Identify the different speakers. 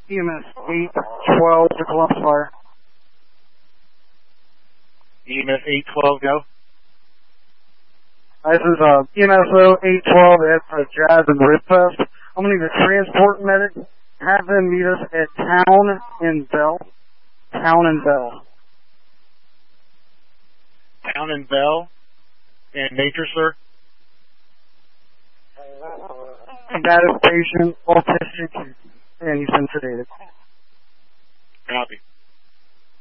Speaker 1: EMS 812 to Columbus Fire.
Speaker 2: EMS 812, go.
Speaker 1: This is EMSO 812 at Jazz and Rib Fest. I'm going to need a transport medic. Have them meet us at Town and Bell. Town and Bell.
Speaker 2: Town and Bell. And nature, sir?
Speaker 1: Combative patient, autistic, and he's been sedated.
Speaker 2: Copy.